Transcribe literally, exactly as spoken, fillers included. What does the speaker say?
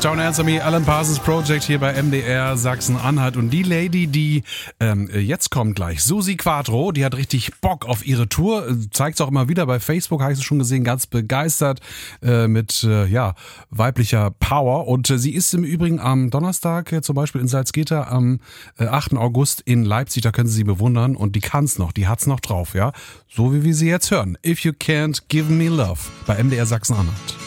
Don't Answer Me, Alan Parsons Project hier bei M D R Sachsen-Anhalt. Und die Lady, die ähm, jetzt kommt gleich, Susi Quattro, die hat richtig Bock auf ihre Tour. Zeigt es auch immer wieder bei Facebook, habe ich es schon gesehen, ganz begeistert äh, mit äh, ja weiblicher Power. Und äh, sie ist im Übrigen am Donnerstag äh, zum Beispiel in Salzgitter, am äh, achten August in Leipzig. Da können Sie sie bewundern. Und die kann's noch, die hat's noch drauf, ja. So wie wir sie jetzt hören. If You Can't Give Me Love bei M D R Sachsen-Anhalt.